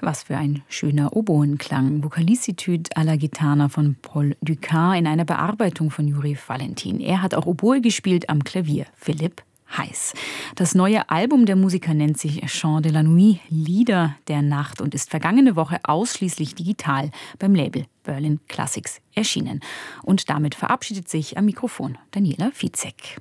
Was für ein schöner Oboenklang. Vocalicitude alla Gitana von Paul Dukas in einer Bearbeitung von Juri Valentin. Er hat auch Oboe gespielt am Klavier. Philipp Heiß. Das neue Album der Musiker nennt sich Chants de la Nuit, Lieder der Nacht, und ist vergangene Woche ausschließlich digital beim Label Berlin Classics erschienen. Und damit verabschiedet sich am Mikrofon Daniela Fitzek.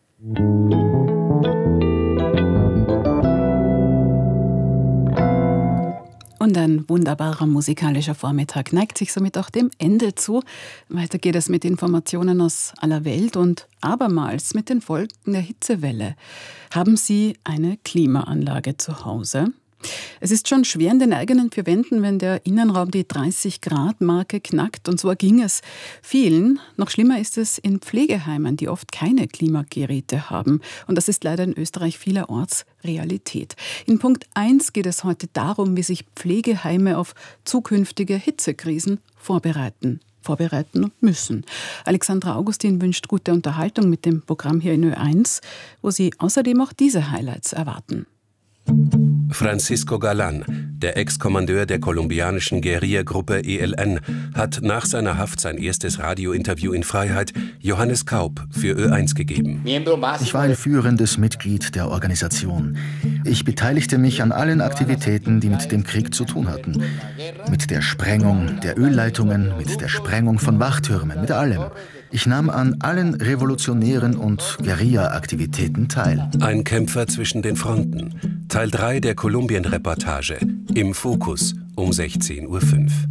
Und ein wunderbarer musikalischer Vormittag neigt sich somit auch dem Ende zu. Weiter geht es mit Informationen aus aller Welt und abermals mit den Folgen der Hitzewelle. Haben Sie eine Klimaanlage zu Hause? Es ist schon schwer in den eigenen vier Wänden, wenn der Innenraum die 30-Grad-Marke knackt. Und so erging es vielen. Noch schlimmer ist es in Pflegeheimen, die oft keine Klimageräte haben. Und das ist leider in Österreich vielerorts Realität. In Punkt 1 geht es heute darum, wie sich Pflegeheime auf zukünftige Hitzekrisen vorbereiten müssen. Alexandra Augustin wünscht gute Unterhaltung mit dem Programm hier in Ö1, wo Sie außerdem auch diese Highlights erwarten. Francisco Galán, der Ex-Kommandeur der kolumbianischen Guerilla-Gruppe ELN, hat nach seiner Haft sein erstes Radiointerview in Freiheit Johannes Kaup für Ö1 gegeben. Ich war ein führendes Mitglied der Organisation. Ich beteiligte mich an allen Aktivitäten, die mit dem Krieg zu tun hatten. Mit der Sprengung der Ölleitungen, mit der Sprengung von Wachtürmen, mit allem. Ich nahm an allen revolutionären und Guerilla-Aktivitäten teil. Ein Kämpfer zwischen den Fronten. Teil 3 der Kolumbien-Reportage. Im Fokus um 16:05 Uhr.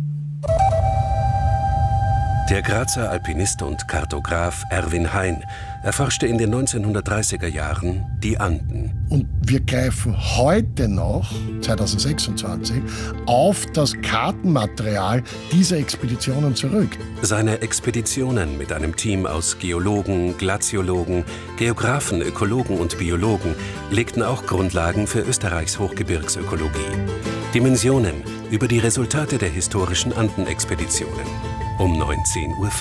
Der Grazer Alpinist und Kartograf Erwin Hein erforschte in den 1930er Jahren die Anden. Und wir greifen heute noch, 2026, auf das Kartenmaterial dieser Expeditionen zurück. Seine Expeditionen mit einem Team aus Geologen, Glaziologen, Geographen, Ökologen und Biologen legten auch Grundlagen für Österreichs Hochgebirgsökologie. Dimensionen über die Resultate der historischen Andenexpeditionen. Um 19:05 Uhr.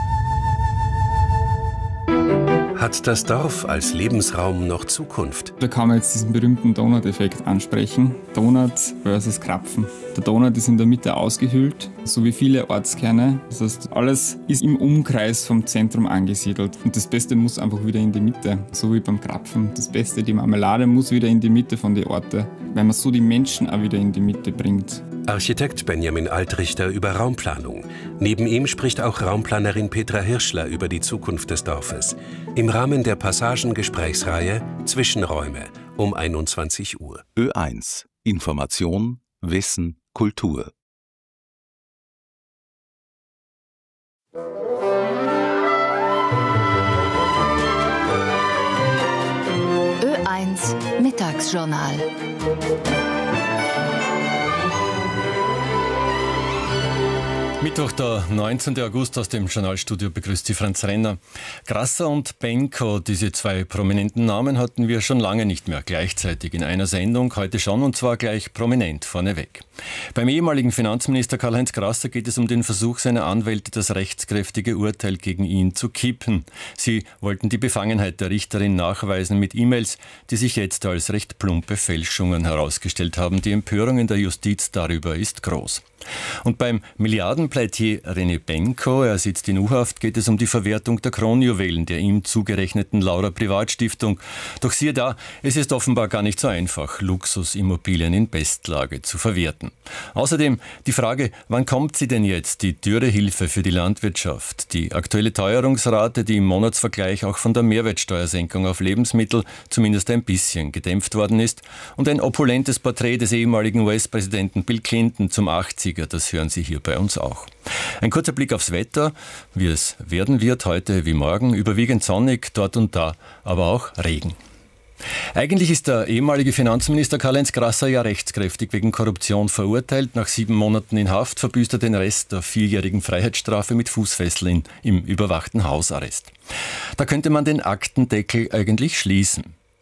Hat das Dorf als Lebensraum noch Zukunft? Da kann man jetzt diesen berühmten Donut-Effekt ansprechen. Donut versus Krapfen. Der Donut ist in der Mitte ausgehöhlt, so wie viele Ortskerne. Das heißt, alles ist im Umkreis vom Zentrum angesiedelt. Und das Beste muss einfach wieder in die Mitte, so wie beim Krapfen. Das Beste, die Marmelade, muss wieder in die Mitte von den Orten, weil man so die Menschen auch wieder in die Mitte bringt. Architekt Benjamin Altrichter über Raumplanung. Neben ihm spricht auch Raumplanerin Petra Hirschler über die Zukunft des Dorfes. Im Rahmen der Passagen-Gesprächsreihe Zwischenräume um 21 Uhr. Ö1. Information, Wissen, Kultur. Ö1 Mittagsjournal. Mittwoch, der 19. August, aus dem Journalstudio begrüßt Sie Franz Renner. Grasser und Benko, diese zwei prominenten Namen hatten wir schon lange nicht mehr gleichzeitig in einer Sendung, heute schon, und zwar gleich prominent vorneweg. Beim ehemaligen Finanzminister Karl-Heinz Grasser geht es um den Versuch seiner Anwälte, das rechtskräftige Urteil gegen ihn zu kippen. Sie wollten die Befangenheit der Richterin nachweisen mit E-Mails, die sich jetzt als recht plumpe Fälschungen herausgestellt haben. Die Empörung in der Justiz darüber ist groß. Und beim Milliardenpleitier René Benko, er sitzt in U-Haft, geht es um die Verwertung der Kronjuwelen der ihm zugerechneten Laura Privatstiftung. Doch siehe da, es ist offenbar gar nicht so einfach, Luxusimmobilien in Bestlage zu verwerten. Außerdem die Frage, wann kommt sie denn jetzt, die Dürrehilfe für die Landwirtschaft, die aktuelle Teuerungsrate, die im Monatsvergleich auch von der Mehrwertsteuersenkung auf Lebensmittel zumindest ein bisschen gedämpft worden ist, und ein opulentes Porträt des ehemaligen US-Präsidenten Bill Clinton zum 80er, das hören Sie hier bei uns auch. Ein kurzer Blick aufs Wetter, wie es werden wird, heute wie morgen, überwiegend sonnig, dort und da, aber auch Regen. Eigentlich ist der ehemalige Finanzminister Karl-Heinz Grasser ja rechtskräftig wegen Korruption verurteilt. Nach 7 Monaten in Haft verbüßt er den Rest der 4-jährigen Freiheitsstrafe mit Fußfesseln im überwachten Hausarrest. Da könnte man den Aktendeckel eigentlich schließen.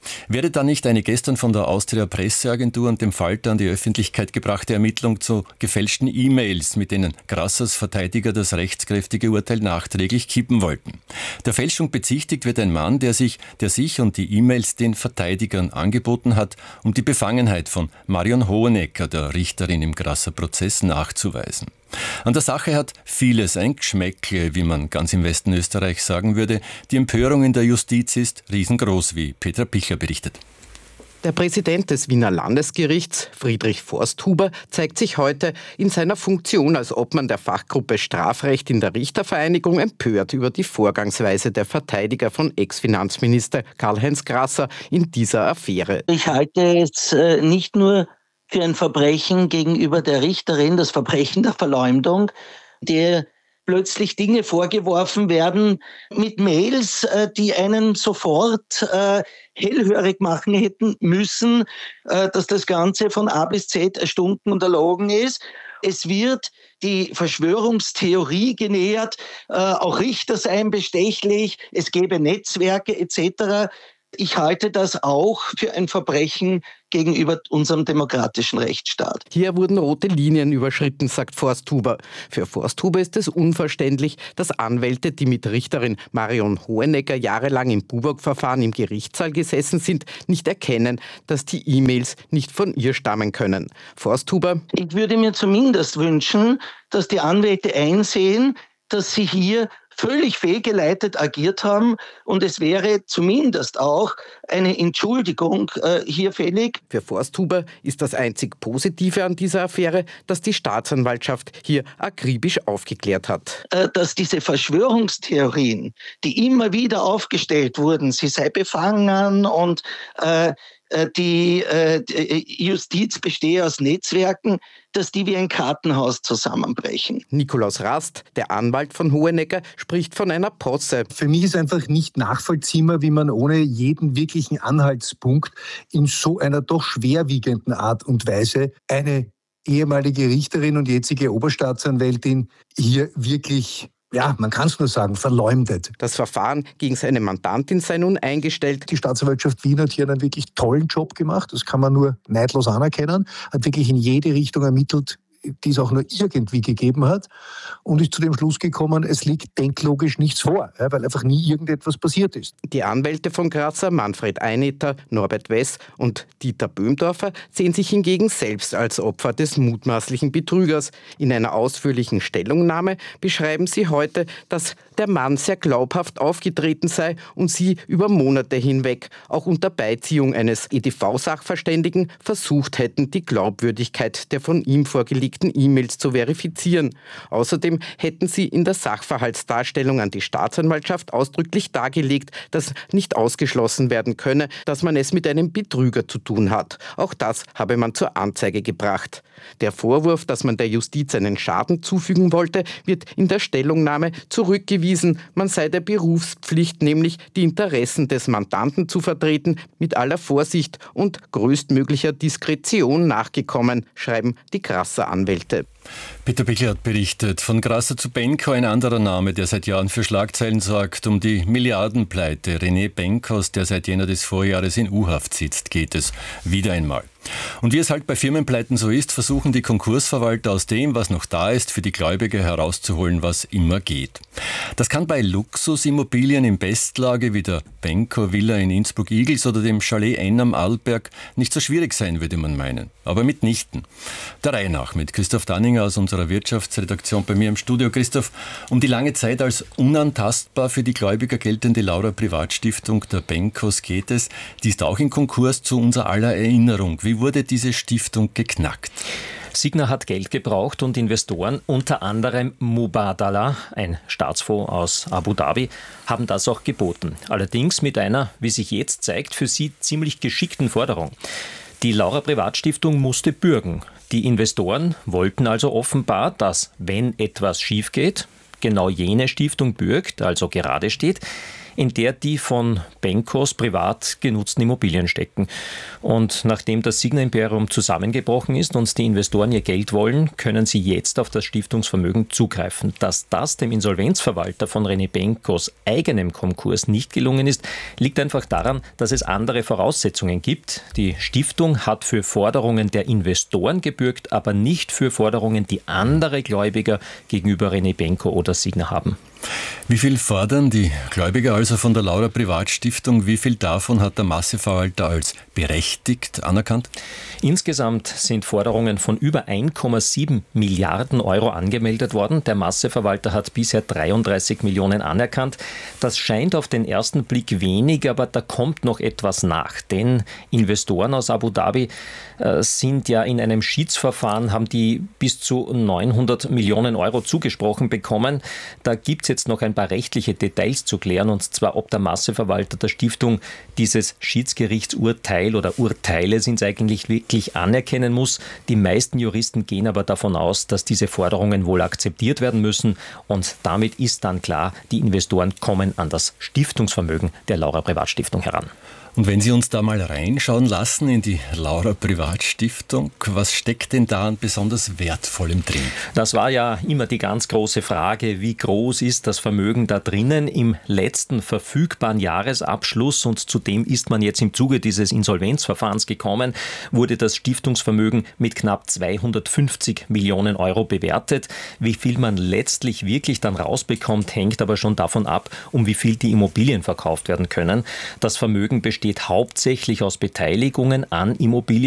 Wäre da nicht eine gestern von der Austria Presseagentur und dem Falter an die Öffentlichkeit gebrachte Ermittlung zu gefälschten E-Mails, mit denen Grassers Verteidiger das rechtskräftige Urteil nachträglich kippen wollten? Der Fälschung bezichtigt wird ein Mann, der sich und die E-Mails den Verteidigern angeboten hat, um die Befangenheit von Marion Hohenecker, der Richterin im Grasser-Prozess, nachzuweisen. An der Sache hat vieles ein Geschmäckle, wie man ganz im Westen Österreich sagen würde. Die Empörung in der Justiz ist riesengroß, wie Petra Pichler berichtet. Der Präsident des Wiener Landesgerichts, Friedrich Forsthuber, zeigt sich heute in seiner Funktion als Obmann der Fachgruppe Strafrecht in der Richtervereinigung empört über die Vorgangsweise der Verteidiger von Ex-Finanzminister Karl-Heinz Grasser in dieser Affäre. Ich halte es nicht nur für ein Verbrechen gegenüber der Richterin, das Verbrechen der Verleumdung, der plötzlich Dinge vorgeworfen werden mit Mails, die einen sofort hellhörig machen hätten müssen, dass das Ganze von A bis Z erstunken und erlogen ist. Es wird die Verschwörungstheorie genährt, auch Richter seien bestechlich, es gäbe Netzwerke etc. Ich halte das auch für ein Verbrechen gegenüber unserem demokratischen Rechtsstaat. Hier wurden rote Linien überschritten, sagt Forsthuber. Für Forsthuber ist es unverständlich, dass Anwälte, die mit Richterin Marion Hohenecker jahrelang im Bubock-Verfahren im Gerichtssaal gesessen sind, nicht erkennen, dass die E-Mails nicht von ihr stammen können. Forsthuber: Ich würde mir zumindest wünschen, dass die Anwälte einsehen, dass sie hier völlig fehlgeleitet agiert haben und es wäre zumindest auch eine Entschuldigung hier fällig. Für Forsthuber ist das einzig Positive an dieser Affäre, dass die Staatsanwaltschaft hier akribisch aufgeklärt hat. Dass diese Verschwörungstheorien, die immer wieder aufgestellt wurden, sie sei befangen und die Justiz bestehe aus Netzwerken, dass die wie ein Kartenhaus zusammenbrechen. Nikolaus Rast, der Anwalt von Hohenecker, spricht von einer Posse. Für mich ist einfach nicht nachvollziehbar, wie man ohne jeden wirklichen Anhaltspunkt in so einer doch schwerwiegenden Art und Weise eine ehemalige Richterin und jetzige Oberstaatsanwältin hier wirklich, ja, man kann es nur sagen, verleumdet. Das Verfahren gegen seine Mandantin sei nun eingestellt. Die Staatsanwaltschaft Wien hat hier einen wirklich tollen Job gemacht, das kann man nur neidlos anerkennen, hat wirklich in jede Richtung ermittelt, die es auch nur irgendwie gegeben hat und ist zu dem Schluss gekommen, es liegt denklogisch nichts vor, weil einfach nie irgendetwas passiert ist. Die Anwälte von Grasser, Manfred Einetter, Norbert Wess und Dieter Böhmdorfer, sehen sich hingegen selbst als Opfer des mutmaßlichen Betrügers. In einer ausführlichen Stellungnahme beschreiben sie heute, dass der Mann sehr glaubhaft aufgetreten sei und sie über Monate hinweg, auch unter Beiziehung eines EDV-Sachverständigen, versucht hätten, die Glaubwürdigkeit der von ihm vorgelegten E-Mails zu verifizieren. Außerdem hätten sie in der Sachverhaltsdarstellung an die Staatsanwaltschaft ausdrücklich dargelegt, dass nicht ausgeschlossen werden könne, dass man es mit einem Betrüger zu tun hat. Auch das habe man zur Anzeige gebracht. Der Vorwurf, dass man der Justiz einen Schaden zufügen wollte, wird in der Stellungnahme zurückgewiesen. Man sei der Berufspflicht, nämlich die Interessen des Mandanten zu vertreten, mit aller Vorsicht und größtmöglicher Diskretion nachgekommen, schreiben die Grasser Anwälte. Peter Pichler hat berichtet. Von Grasser zu Benko, ein anderer Name, der seit Jahren für Schlagzeilen sorgt. Um die Milliardenpleite René Benkos, der seit Jänner des Vorjahres in U-Haft sitzt, geht es wieder einmal. Und wie es halt bei Firmenpleiten so ist, versuchen die Konkursverwalter aus dem, was noch da ist, für die Gläubiger herauszuholen, was immer geht. Das kann bei Luxusimmobilien in Bestlage wie der Benko Villa in Innsbruck-Igls oder dem Chalet N am Arlberg nicht so schwierig sein, würde man meinen. Aber mitnichten. Der Reihe nach mit Christoph Danninger aus unserer Wirtschaftsredaktion bei mir im Studio. Christoph, um die lange Zeit als unantastbar für die Gläubiger geltende Laura Privatstiftung der Benkos geht es. Die ist auch in Konkurs zu unser aller Erinnerung. Wie wurde diese Stiftung geknackt? Signa hat Geld gebraucht und Investoren, unter anderem Mubadala, ein Staatsfonds aus Abu Dhabi, haben das auch geboten. Allerdings mit einer, wie sich jetzt zeigt, für sie ziemlich geschickten Forderung. Die Laura Privatstiftung musste bürgen. Die Investoren wollten also offenbar, dass, wenn etwas schief geht, genau jene Stiftung bürgt, also gerade steht. in der die von Benkos privat genutzten Immobilien stecken. Und nachdem das Signa-Imperium zusammengebrochen ist und die Investoren ihr Geld wollen, können sie jetzt auf das Stiftungsvermögen zugreifen. Dass das dem Insolvenzverwalter von René Benkos eigenem Konkurs nicht gelungen ist, liegt einfach daran, dass es andere Voraussetzungen gibt. Die Stiftung hat für Forderungen der Investoren gebürgt, aber nicht für Forderungen, die andere Gläubiger gegenüber René Benko oder Signa haben. Wie viel fordern die Gläubiger also von der Laura Privatstiftung? Wie viel davon hat der Masseverwalter als berechtigt anerkannt? Insgesamt sind Forderungen von über 1,7 Milliarden Euro angemeldet worden. Der Masseverwalter hat bisher 33 Millionen anerkannt. Das scheint auf den ersten Blick wenig, aber da kommt noch etwas nach. Denn Investoren aus Abu Dhabi sind ja in einem Schiedsverfahren, haben die bis zu 900 Millionen Euro zugesprochen bekommen. Da gibt es jetzt noch ein paar rechtliche Details zu klären, und zwar, ob der Masseverwalter der Stiftung dieses Schiedsgerichtsurteil oder Urteile sind es eigentlich wirklich anerkennen muss. Die meisten Juristen gehen aber davon aus, dass diese Forderungen wohl akzeptiert werden müssen, und damit ist dann klar, die Investoren kommen an das Stiftungsvermögen der Laura Privatstiftung heran. Und wenn Sie uns da mal reinschauen lassen in die Laura Privatstiftung, was steckt denn da an besonders Wertvollem drin? Das war ja immer die ganz große Frage, wie groß ist das Vermögen da drinnen im letzten verfügbaren Jahresabschluss, und zu dem ist man jetzt im Zuge dieses Insolvenzverfahrens gekommen, wurde das Stiftungsvermögen mit knapp 250 Millionen Euro bewertet. Wie viel man letztlich wirklich dann rausbekommt, hängt aber schon davon ab, um wie viel die Immobilien verkauft werden können. Das Vermögen besteht hauptsächlich aus Beteiligungen an Immobilien